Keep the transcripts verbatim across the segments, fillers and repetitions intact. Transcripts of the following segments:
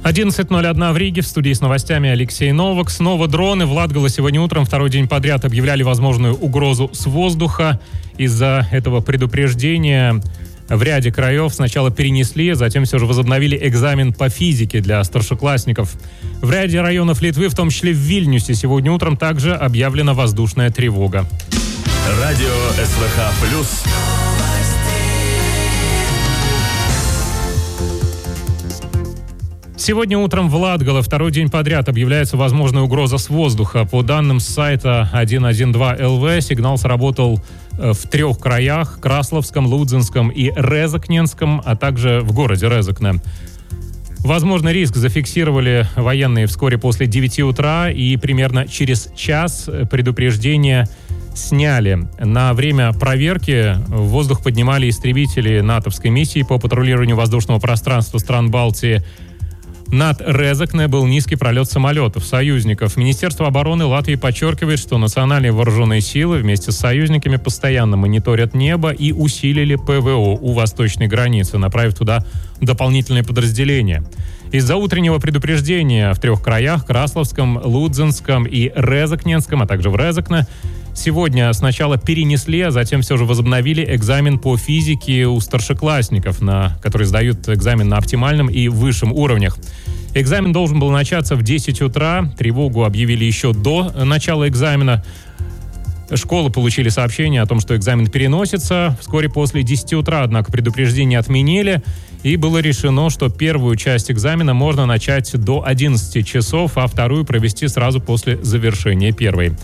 одиннадцать ноль один в Риге, в студии с новостями Алексей Новак. Снова дроны. В Латгале сегодня утром второй день подряд объявляли возможную угрозу с воздуха. Из-за этого предупреждения в ряде краев сначала перенесли, затем все же возобновили экзамен по физике для старшеклассников. В ряде районов Литвы, в том числе в Вильнюсе, сегодня утром также объявлена воздушная тревога. Радио СВХ плюс. Сегодня утром в Латгале второй день подряд объявляется возможная угроза с воздуха. По данным с сайта сто двенадцать эл ви, сигнал сработал в трех краях – Красловском, Лудзенском и Резакненском, а также в городе Резакне. Возможный риск зафиксировали военные вскоре после девяти утра, и примерно через час предупреждение сняли. На время проверки в воздух поднимали истребители натовской миссии по патрулированию воздушного пространства стран Балтии. Над Резакне был низкий пролет самолетов союзников. Министерство обороны Латвии подчеркивает, что национальные вооруженные силы вместе с союзниками постоянно мониторят небо и усилили ПВО у восточной границы, направив туда дополнительные подразделения. Из-за утреннего предупреждения в трех краях – Красловском, Лудзенском и Резакненском, а также в Резакне, сегодня сначала перенесли, а затем все же возобновили экзамен по физике у старшеклассников, на, которые сдают экзамен на оптимальном и высшем уровнях. Экзамен должен был начаться в десять утра. Тревогу объявили еще до начала экзамена. Школы получили сообщение о том, что экзамен переносится. Вскоре после десяти утра, однако, предупреждение отменили. И было решено, что первую часть экзамена можно начать до одиннадцати часов, а вторую провести сразу после завершения первой.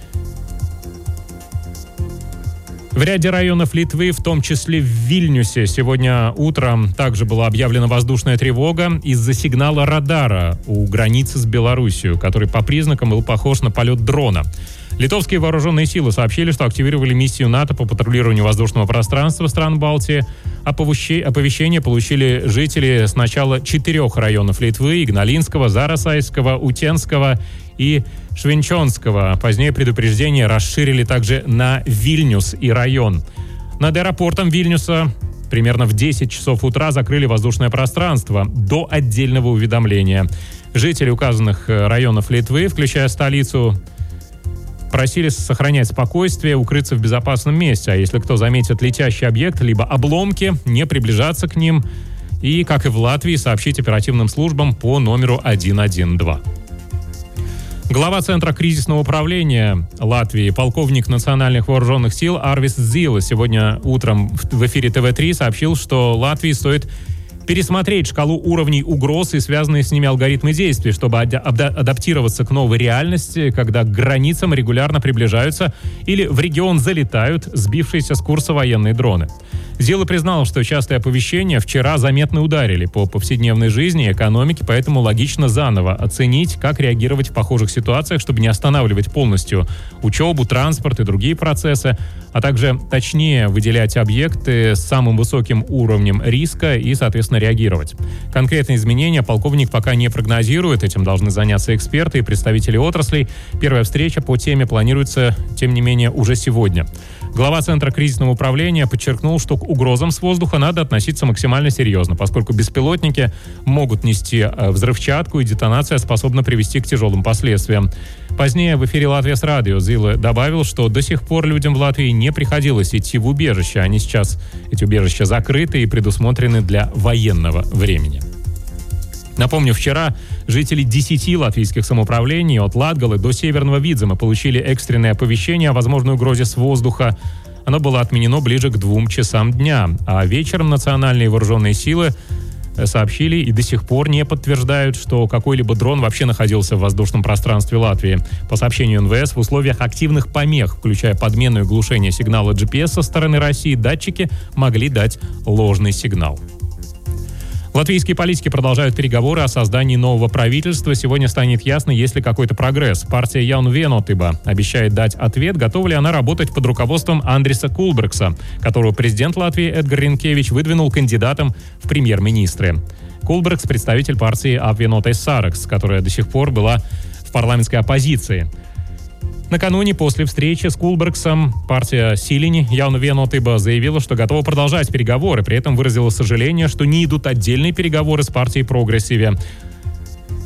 В ряде районов Литвы, в том числе в Вильнюсе, сегодня утром также была объявлена воздушная тревога из-за сигнала радара у границы с Белоруссией, который по признакам был похож на полет дрона. Литовские вооруженные силы сообщили, что активировали миссию НАТО по патрулированию воздушного пространства стран Балтии. Оповещение получили жители сначала четырех районов Литвы – Игналинского, Зарасайского, Утенского и Швенчонского. Позднее предупреждение расширили также на Вильнюс и район. Над аэропортом Вильнюса примерно в десять часов утра закрыли воздушное пространство до отдельного уведомления. Жители указанных районов Литвы, включая столицу, просили сохранять спокойствие, укрыться в безопасном месте. А если кто заметит летящий объект, либо обломки, не приближаться к ним. И, как и в Латвии, сообщить оперативным службам по номеру сто двенадцать. Глава Центра кризисного управления Латвии, полковник национальных вооруженных сил Арвис Зила сегодня утром в эфире тэ вэ три сообщил, что Латвии стоит пересмотреть шкалу уровней угроз и связанные с ними алгоритмы действий, чтобы адаптироваться к новой реальности, когда к границам регулярно приближаются или в регион залетают сбившиеся с курса военные дроны. Зила признал, что частые оповещения вчера заметно ударили по повседневной жизни и экономике, поэтому логично заново оценить, как реагировать в похожих ситуациях, чтобы не останавливать полностью учебу, транспорт и другие процессы, а также точнее выделять объекты с самым высоким уровнем риска и, соответственно, реагировать. Конкретные изменения полковник пока не прогнозирует, этим должны заняться эксперты и представители отраслей. Первая встреча по теме планируется, тем не менее, уже сегодня. Глава Центра кризисного управления подчеркнул, что к угрозам с воздуха надо относиться максимально серьезно, поскольку беспилотники могут нести взрывчатку, и детонация способна привести к тяжелым последствиям. Позднее в эфире «Латвия с радио» Зила добавил, что до сих пор людям в Латвии не приходилось идти в убежище. Они сейчас, эти убежища, закрыты и предусмотрены для военного времени. Напомню, вчера жители десяти латвийских самоуправлений от Латгалы до Северного Видзема получили экстренное оповещение о возможной угрозе с воздуха. Оно было отменено ближе к двум часам дня. А вечером национальные вооруженные силы сообщили и до сих пор не подтверждают, что какой-либо дрон вообще находился в воздушном пространстве Латвии. По сообщению эн вэ эс, в условиях активных помех, включая подмену и глушение сигнала джи пи эс со стороны России, датчики могли дать ложный сигнал. Латвийские политики продолжают переговоры о создании нового правительства. Сегодня станет ясно, есть ли какой-то прогресс. Партия Jauna Vienotība обещает дать ответ, готова ли она работать под руководством Андриса Кулбергса, которого президент Латвии Эдгар Ринкевич выдвинул кандидатом в премьер-министры. Кулбергс – представитель партии Apvienotais Saraksts, которая до сих пор была в парламентской оппозиции. Накануне, после встречи с Кулбергсом, партия Силини Jauna Vienotība заявила, что готова продолжать переговоры, при этом выразила сожаление, что не идут отдельные переговоры с партией Прогрессиве.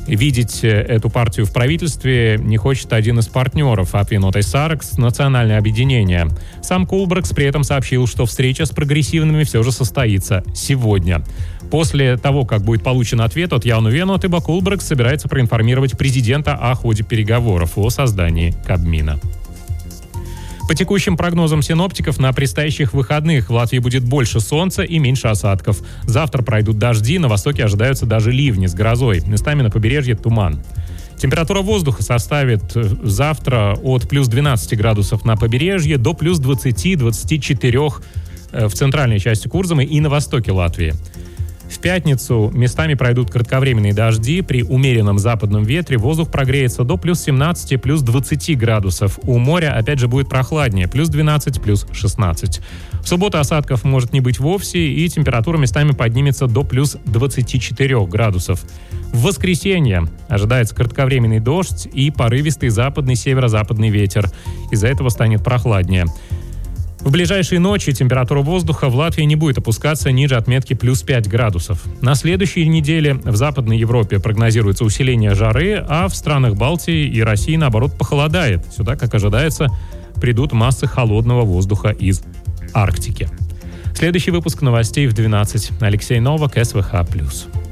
Видеть эту партию в правительстве не хочет один из партнеров Apvienotais Saraksts, национальное объединение. Сам Кулбракс при этом сообщил, что встреча с прогрессивными все же состоится сегодня. После того, как будет получен ответ от Jauno Vienotība, Кулбракс собирается проинформировать президента о ходе переговоров о создании Кабмина. По текущим прогнозам синоптиков, на предстоящих выходных в Латвии будет больше солнца и меньше осадков. Завтра пройдут дожди, на востоке ожидаются даже ливни с грозой. Местами на побережье туман. Температура воздуха составит завтра от плюс двенадцати градусов на побережье до плюс двадцати-двадцати четырёх в центральной части Курзамы и на востоке Латвии. В пятницу местами пройдут кратковременные дожди. При умеренном западном ветре воздух прогреется до плюс семнадцати, плюс двадцати градусов. У моря, опять же, будет прохладнее. Плюс двенадцать, плюс шестнадцать. В субботу осадков может не быть вовсе, и температура местами поднимется до плюс двадцати четырёх градусов. В воскресенье ожидается кратковременный дождь и порывистый западный северо-западный ветер. Из-за этого станет прохладнее. В ближайшие ночи температура воздуха в Латвии не будет опускаться ниже отметки плюс пять градусов. На следующей неделе в Западной Европе прогнозируется усиление жары, а в странах Балтии и России, наоборот, похолодает. Сюда, как ожидается, придут массы холодного воздуха из Арктики. Следующий выпуск новостей в двенадцать. Алексей Новак, СВХ+.